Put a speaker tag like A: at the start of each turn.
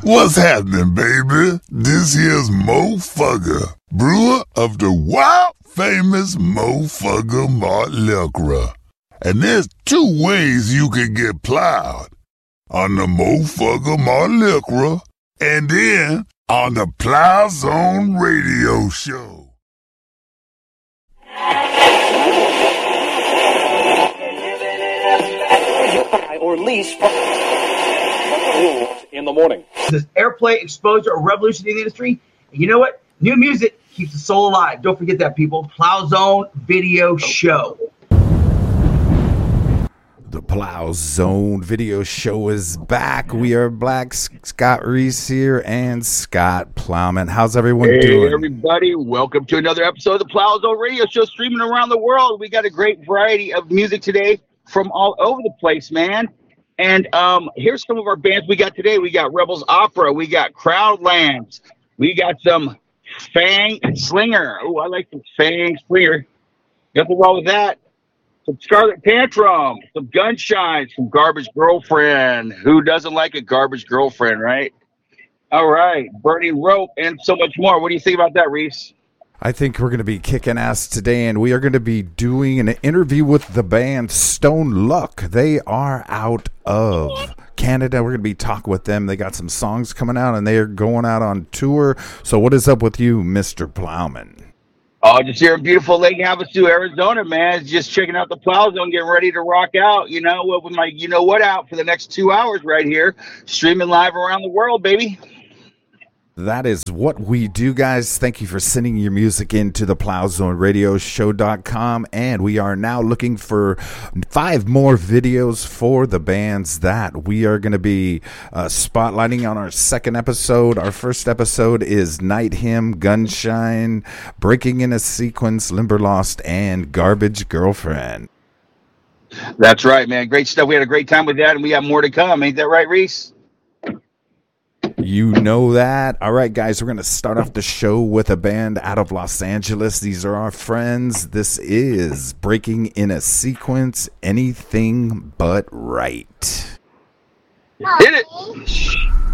A: What's happening, baby? This here's Mo Fugger, brewer of the wild famous Mo Fugger Malt Liquor. And there's two ways you can get plowed. On the Mo Fugger Malt Liquor, and then on the Plow Zone radio show.
B: Or lease in the morning.
C: This airplay, exposure, or revolution in the industry. And you know what? New music keeps the soul alive. Don't forget that, people. Plow Zone video show.
D: The Plow Zone video show is back. We are Black Scott Reese here and Scott Plowman. How's everyone doing?
E: Hey, everybody. Welcome to another episode of the Plow Zone radio show streaming around the world. We got a great variety of music today from all over the place, man. And here's some of our bands we got today. We got Rebels Opera. We got Crowdlands. We got some Fang Slinger. Oh, I like some Fang Slinger. Nothing wrong with that. Some Scarlet Tantrum. Some Gunshine. Some Garbage Girlfriend. Who doesn't like a Garbage Girlfriend, right? All right. Burning Rope and so much more. What do you think about that, Reese?
D: I think we're going to be kicking ass today, and we are going to be doing an interview with the band Stone Luck. They are out of Canada. We're going to be talking with them. They got some songs coming out, and they are going out on tour. So what is up with you, Mr. Plowman?
E: Oh, just here in beautiful Lake Havasu, Arizona, man. Just checking out the Plow Zone, getting ready to rock out, with my you-know-what out for the next 2 hours right here, streaming live around the world, baby.
D: That is what we do, guys. Thank you for sending your music into the plowzoneradioshow.com. And we are now looking for 5 more videos for the bands that we are going to be spotlighting on our second episode. Our first episode is Night Hymn, Gunshine, Breaking in a Sequence, Limberlost, and Garbage Girlfriend.
E: That's right, man. Great stuff. We had a great time with that, and we got more to come. Ain't that right, Reese?
D: You know that. All right, guys, we're going to start off the show with a band out of Los Angeles. These are our friends. This is Breaking in a Sequence, Anything But Right.
E: Hit it.